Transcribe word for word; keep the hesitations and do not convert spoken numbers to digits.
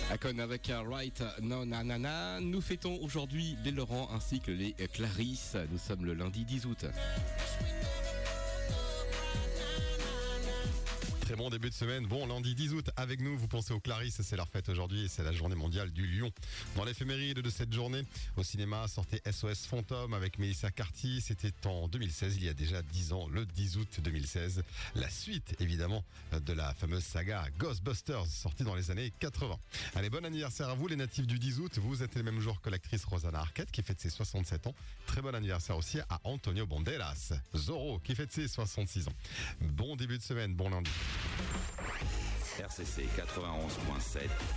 Akon avec Right No Nanana. Nous fêtons aujourd'hui les Laurent ainsi que les Clarisse. Nous sommes le lundi dix août. Très bon début de semaine. Bon, lundi dix août, avec nous, vous pensez aux Clarisse, c'est leur fête aujourd'hui et c'est la journée mondiale du lion. Dans l'éphéméride de cette journée, au cinéma, sortait S O S Fantôme avec Melissa Carty. C'était en deux mille seize, il y a déjà dix ans, le dix août deux mille seize. La suite, évidemment, de la fameuse saga Ghostbusters, sortie dans les années quatre-vingts. Allez, bon anniversaire à vous, les natifs du dix août. Vous êtes le même jour que l'actrice Rosanna Arquette, qui fête ses soixante-sept ans. Très bon anniversaire aussi à Antonio Banderas. Zorro, qui fête ses soixante-six ans. Bon début de semaine, bon lundi. R C C quatre-vingt-onze point sept